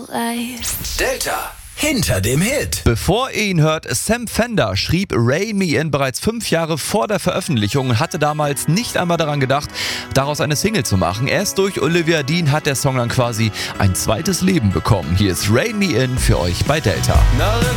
Delta. Hinter dem Hit. Bevor ihr ihn hört, Sam Fender schrieb Rain Me In bereits 5 Jahre vor der Veröffentlichung und hatte damals nicht einmal daran gedacht, daraus eine Single zu machen. Erst durch Olivia Dean hat der Song dann quasi ein zweites Leben bekommen. Hier ist Rain Me In für euch bei Delta.